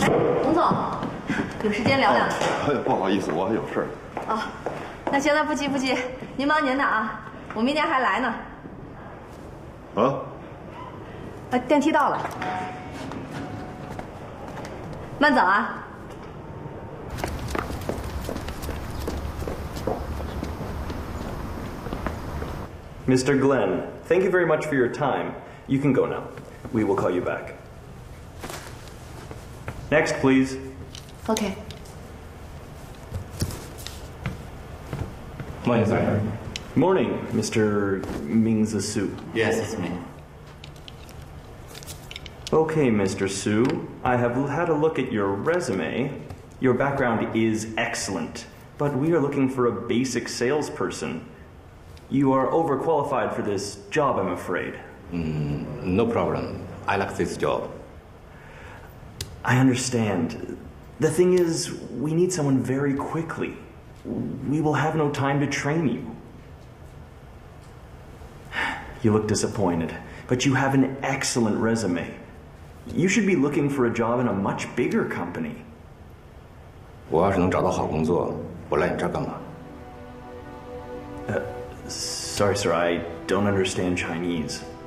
董总，有时间聊两句。 不好意思，我还有事儿。 哦，那行，那不急不急，您忙您的啊，我明天还来呢。电梯到了，慢走啊。 Mr. Glenn, thank you very much for your time. You can go now. We will call you back. Next, please. OK。 Morning, sir. Morning, Mr. Mingzi Su. Yes, it's me. Okay, Mr. Su, I have had a look at your resume. Your background is excellent, but we are looking for a basic salesperson. You are overqualified for this job, I'm afraid. No problem. I like this job. I understand. The thing is, we need someone very quickly. We will have no time to train you. You look disappointed, but you have an excellent resume. You should be looking for a job in a much bigger company. 我要是能找到好工作，我来你这儿干嘛？ Sorry, sir, I don't understand Chinese.